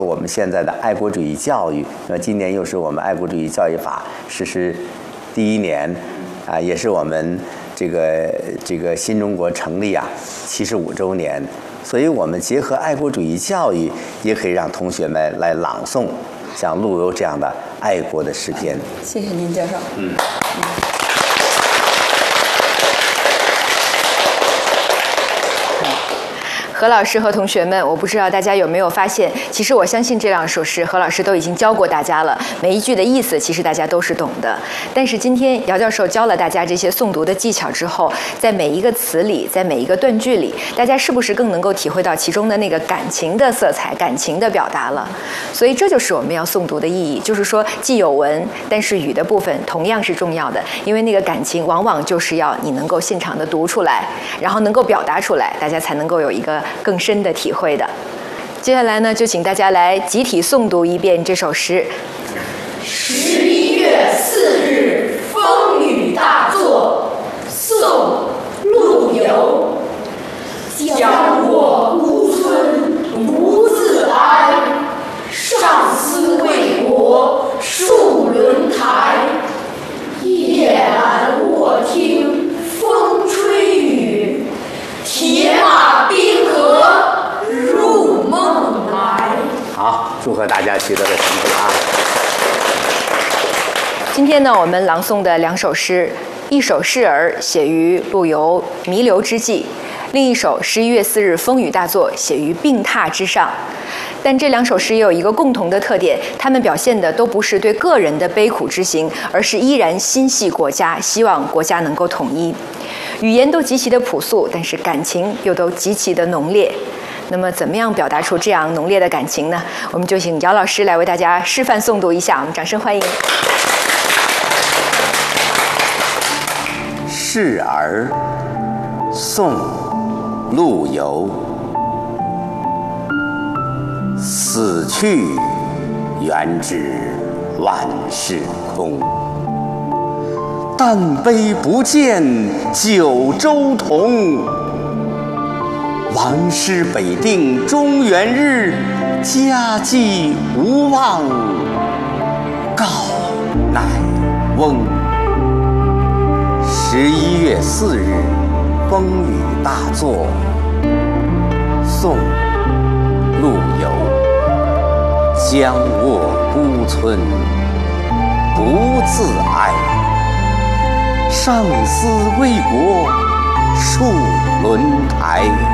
我们现在的爱国主义教育，今年又是我们爱国主义教育法实施第1年，也是我们这个新中国成立75周年，所以我们结合爱国主义教育，也可以让同学们来朗诵像陆游这样的爱国的诗篇。 谢谢您，教授。 何老师和同学们，我不知道大家有没有发现，其实我相信这2首诗何老师都已经教过大家了，每一句的意思其实大家都是懂的。但是今天姚教授教了大家这些诵读的技巧之后，在每一个词里，在每一个断句里，大家是不是更能够体会到其中的那个感情的色彩、感情的表达了？所以这就是我们要诵读的意义，就是说既有文，但是语的部分同样是重要的，因为那个感情往往就是要你能够现场的读出来，然后能够表达出来，大家才能够有一个更深的体会的。接下来呢，就请大家来集体诵读一遍这首诗。 11月4日，风雨大作。宋·陆游。将我孤村独自哀，上思为国戍轮台。夜阑卧听风吹雨，铁马冰河入梦来。 好，祝贺大家取得的成绩啊！ 今天呢，我们朗诵的2首诗，一首示儿写于陆游弥留之际，另一首11月4日风雨大作写于病榻之上。但这2首诗也有一个共同的特点，它们表现的都不是对个人的悲苦之情，而是依然心系国家，希望国家能够统一。语言都极其的朴素，但是感情又都极其的浓烈。那么怎么样表达出这样浓烈的感情呢？我们就请姚老师来为大家示范诵读一下，我们掌声欢迎。 示儿，宋·陆游。死去元知万事空，但悲不见九州同。王师北定中原日，家祭无忘告乃翁。11月4日，风雨大作。宋·陆游。将卧孤村独自哀，上思为国戍轮台。